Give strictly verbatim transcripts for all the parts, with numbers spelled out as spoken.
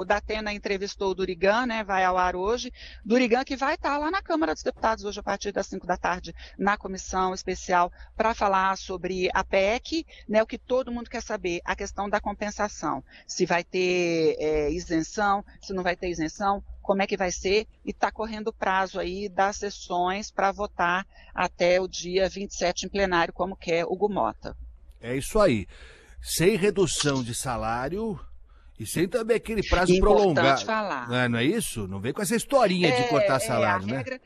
Datena entrevistou o Durigan, né, vai ao ar hoje, Durigan que vai estar lá na Câmara dos Deputados hoje a partir das cinco da tarde, na comissão especial, para falar sobre a P E C, né, o que todo mundo quer saber, a questão da compensação, se vai ter é, isenção, se não vai ter isenção, como é que vai ser, e está correndo o prazo aí das sessões para votar até o dia vinte e sete em plenário, como quer o Gumota. É isso aí. Sem redução de salário e sem também aquele prazo Importante prolongado. falar. Não é, não é isso? Não vem com essa historinha É, de cortar é, salário, a né? regra...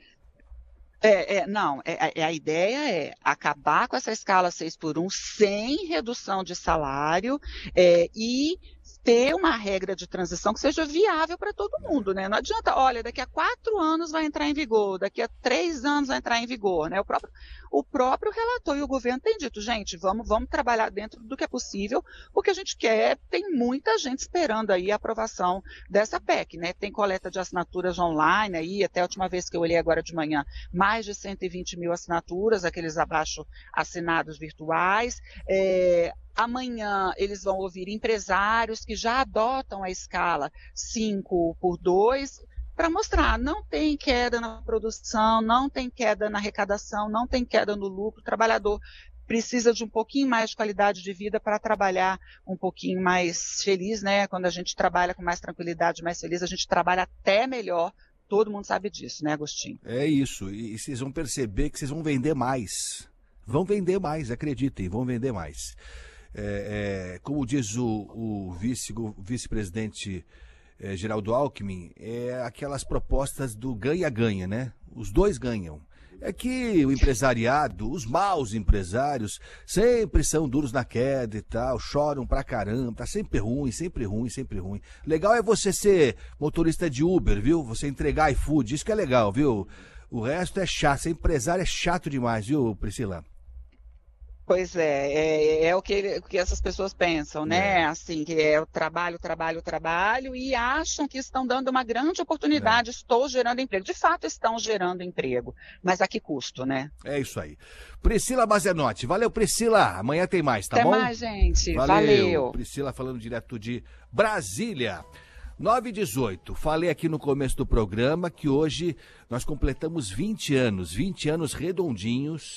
É, é, não, é, é, a ideia é acabar com essa escala seis por um sem redução de salário é, e ter uma regra de transição que seja viável para todo mundo, né? Não adianta, olha, daqui a quatro anos vai entrar em vigor, daqui a três anos vai entrar em vigor, né? O próprio, o próprio relator e o governo têm dito, gente, vamos, vamos trabalhar dentro do que é possível, porque a gente quer, tem muita gente esperando aí a aprovação dessa P E C, né? Tem coleta de assinaturas online aí, até a última vez que eu olhei agora de manhã, mais de cento e vinte mil assinaturas, aqueles abaixo assinados virtuais. É, amanhã eles vão ouvir empresários que já adotam a escala cinco por dois para mostrar, não tem queda na produção, não tem queda na arrecadação, não tem queda no lucro, o trabalhador precisa de um pouquinho mais de qualidade de vida para trabalhar um pouquinho mais feliz, né? Quando a gente trabalha com mais tranquilidade, mais feliz, a gente trabalha até melhor. Todo mundo sabe disso, né, Agostinho? É isso, e vocês vão perceber que vocês vão vender mais. Vão vender mais, acreditem, vão vender mais. É, é, como diz o, o, vice, o vice-presidente é, Geraldo Alckmin, é aquelas propostas do ganha-ganha, né? Os dois ganham. É que o empresariado, os maus empresários, sempre são duros na queda e tal, choram pra caramba, tá sempre ruim, sempre ruim, sempre ruim. Legal é você ser motorista de Uber, viu? Você entregar iFood, isso que é legal, viu? O resto é chato, ser empresário é chato demais, viu, Priscila? Pois é, é, é o, que, o que essas pessoas pensam, né? É. Assim, que é o trabalho, trabalho, trabalho, e acham que estão dando uma grande oportunidade, é. Estou gerando emprego. De fato, estão gerando emprego, mas a que custo, né? É isso aí. Priscila Mazenotti, valeu, Priscila. Amanhã tem mais, tá Até bom? Até mais, gente. Valeu. Valeu. Priscila falando direto de Brasília. nove e dezoito, falei aqui no começo do programa que hoje nós completamos vinte anos, vinte anos redondinhos,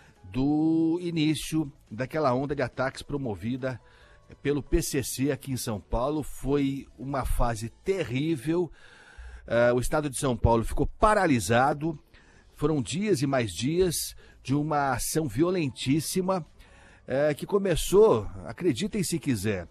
do início daquela onda de ataques promovida pelo P C C aqui em São Paulo. Foi uma fase terrível, uh, o estado de São Paulo ficou paralisado, foram dias e mais dias de uma ação violentíssima uh, que começou, acreditem se quiser,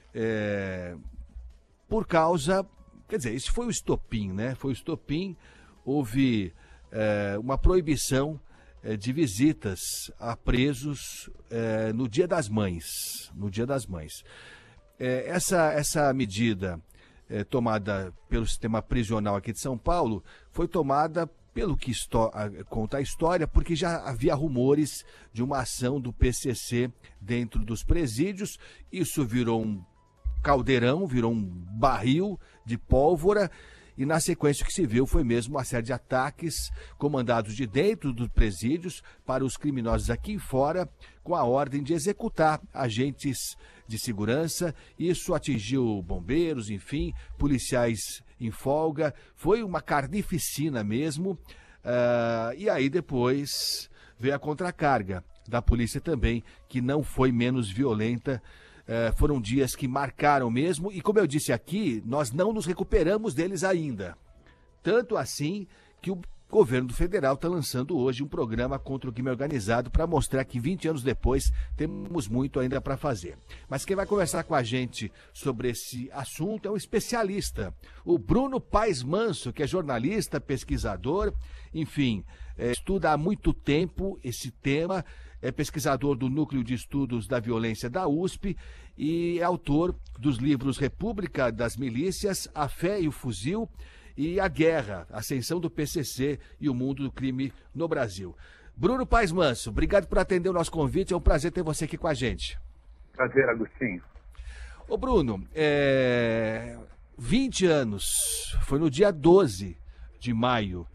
uh, por causa, quer dizer, esse foi o estopim, né? Foi o estopim, houve uh, uma proibição de visitas a presos eh, no Dia das Mães, no Dia das Mães. Eh, essa, essa medida eh, tomada pelo sistema prisional aqui de São Paulo foi tomada, pelo que conta a história, porque já havia rumores de uma ação do P C C dentro dos presídios. Isso virou um caldeirão, virou um barril de pólvora. E na sequência o que se viu foi mesmo uma série de ataques comandados de dentro dos presídios para os criminosos aqui fora, com a ordem de executar agentes de segurança. Isso atingiu bombeiros, enfim, policiais em folga. Foi uma carnificina mesmo. Uh, e aí depois veio a contracarga da polícia também, que não foi menos violenta. Uh, foram dias que marcaram mesmo, e como eu disse aqui, nós não nos recuperamos deles ainda. Tanto assim que o governo federal está lançando hoje um programa contra o crime organizado para mostrar que vinte anos depois temos muito ainda para fazer. Mas quem vai conversar com a gente sobre esse assunto é um especialista, o Bruno Paes Manso, que é jornalista, pesquisador, enfim, é, estuda há muito tempo esse tema. É pesquisador do Núcleo de Estudos da Violência da U S P e é autor dos livros República das Milícias, A Fé e o Fuzil e A Guerra, a Ascensão do P C C e o Mundo do Crime no Brasil. Bruno Paes Manso, obrigado por atender o nosso convite, é um prazer ter você aqui com a gente. Prazer, Agostinho. Ô Bruno, é... vinte anos, foi no dia doze de maio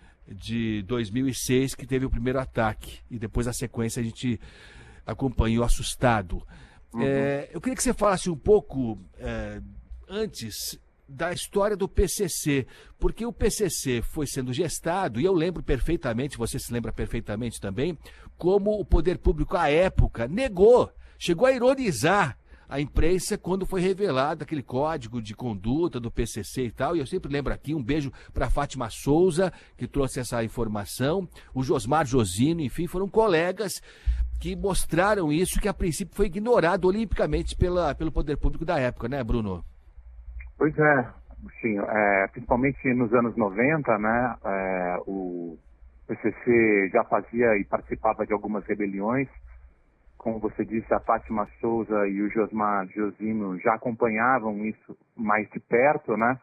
de dois mil e seis que teve o primeiro ataque e depois a sequência a gente acompanhou assustado. Uhum. É, eu queria que você falasse um pouco é, antes da história do P C C, porque o P C C foi sendo gestado, e eu lembro perfeitamente, você se lembra perfeitamente também, como o poder público à época negou, chegou a ironizar a imprensa quando foi revelado aquele código de conduta do P C C e tal, e eu sempre lembro aqui, um beijo para Fátima Souza, que trouxe essa informação, o Josmar Josino, enfim, foram colegas que mostraram isso, que a princípio foi ignorado olimpicamente pela, pelo poder público da época, né, Bruno? Pois é, sim, é, principalmente nos anos noventa, né, é, o P C C já fazia e participava de algumas rebeliões. Como você disse, a Fátima Souza e o Josmar Josino já acompanhavam isso mais de perto, né?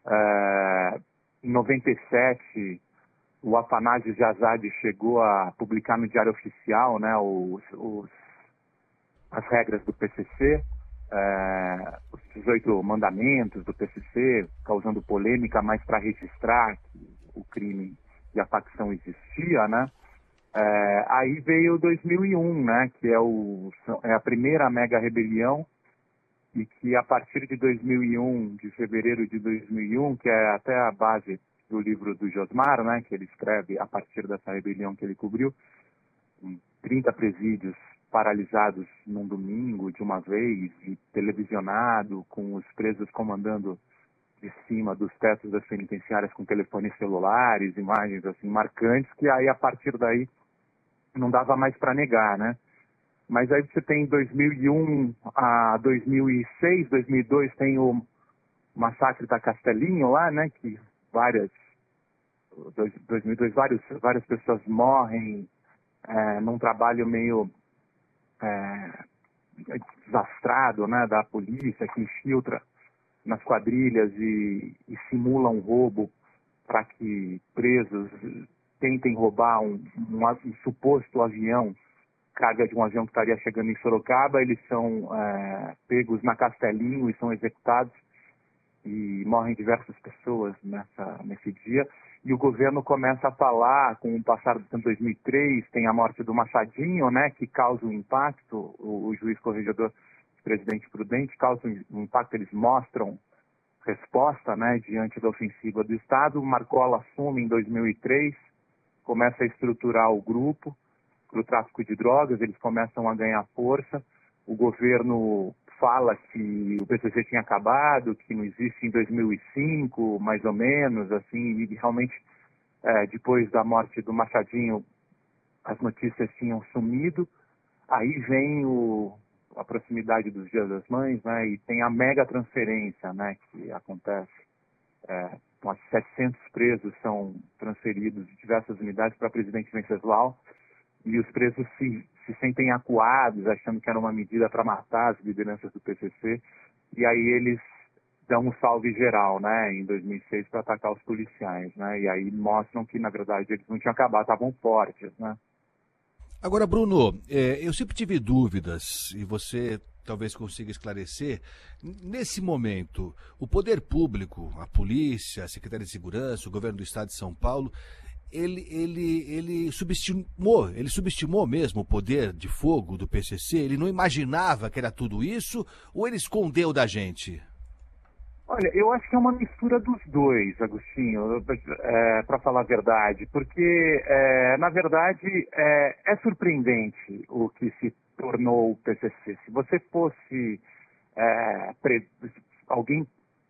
É, em noventa e sete, o Afanásio de Azade chegou a publicar no Diário Oficial, né, os, os, as regras do P C C, é, os dezoito mandamentos do P C C, causando polêmica, mas para registrar que o crime e a facção existia, né? É, aí veio dois mil e um, né, que é, o, é a primeira mega rebelião, e que a partir de dois mil e um, de fevereiro de dois mil e um, que é até a base do livro do Josmar, né, que ele escreve a partir dessa rebelião que ele cobriu, trinta presídios paralisados num domingo de uma vez, e televisionado, com os presos comandando de cima dos tetos das penitenciárias com telefones celulares, imagens assim marcantes, que aí a partir daí não dava mais para negar, né? Mas aí você tem dois mil e um a dois mil e seis, dois mil e dois tem o massacre da Castelinho lá, né? Que várias, dois mil e dois, vários, várias pessoas morrem é, num trabalho meio é, desastrado, né? Da polícia que infiltra nas quadrilhas e, e simula um roubo para que presos tentem roubar um, um, um suposto avião, carga de um avião que estaria chegando em Sorocaba. Eles são é, pegos na Castelinho e são executados, e morrem diversas pessoas nessa, nesse dia. E o governo começa a falar, com o passar do tempo, dois mil e três, tem a morte do Machadinho, né, que causa um impacto, o, o juiz corregedor Presidente Prudente, causa um impacto, eles mostram resposta, né, diante da ofensiva do Estado. O Marcola assume em dois mil e três, começa a estruturar o grupo para o tráfico de drogas, eles começam a ganhar força. O governo fala que o P C C tinha acabado, que não existe em dois mil e cinco, mais ou menos, assim, e realmente, é, depois da morte do Machadinho, as notícias tinham sumido. Aí vem o a proximidade dos Dias das Mães, né, e tem a mega transferência, né, que acontece. É, então, setecentos presos são transferidos de diversas unidades para Presidente Venceslau, e os presos se, se sentem acuados, achando que era uma medida para matar as lideranças do P C C, e aí eles dão um salve geral, né, em dois mil e seis, para atacar os policiais, né, e aí mostram que, na verdade, eles não tinham acabado, estavam fortes, né. Agora, Bruno, é, eu sempre tive dúvidas, e você talvez consiga esclarecer. Nesse momento, o poder público, a polícia, a Secretaria de Segurança, o governo do Estado de São Paulo, ele, ele, ele subestimou, ele subestimou mesmo o poder de fogo do P C C? Ele não imaginava que era tudo isso, ou ele escondeu da gente? Olha, eu acho que é uma mistura dos dois, Agostinho, é, para falar a verdade, porque, é, na verdade, é, é surpreendente o que se tornou o P C C. Se você fosse, é, pre... alguém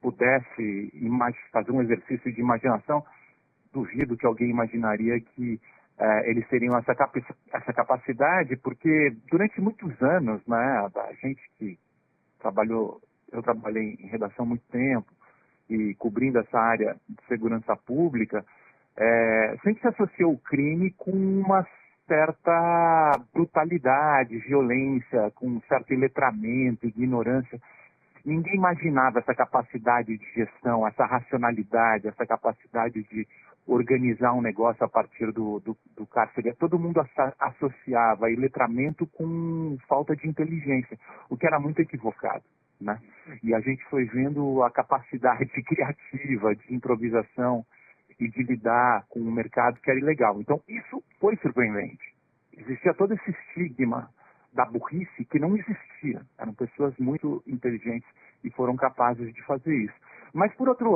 pudesse fazer um exercício de imaginação, duvido que alguém imaginaria que é, eles teriam essa, cap... essa capacidade, porque durante muitos anos, né, a gente que trabalhou... Eu trabalhei em redação há muito tempo e cobrindo essa área de segurança pública, é, sempre se associou o crime com uma certa brutalidade, violência, com um certo iletramento, ignorância. Ninguém imaginava essa capacidade de gestão, essa racionalidade, essa capacidade de organizar um negócio a partir do, do, do cárcere. Todo mundo associava iletramento com falta de inteligência, o que era muito equivocado, né? E a gente foi vendo a capacidade criativa, de improvisação e de lidar com um mercado que era ilegal. Então, isso foi surpreendente. Existia todo esse estigma da burrice que não existia. Eram pessoas muito inteligentes e foram capazes de fazer isso. Mas, por outro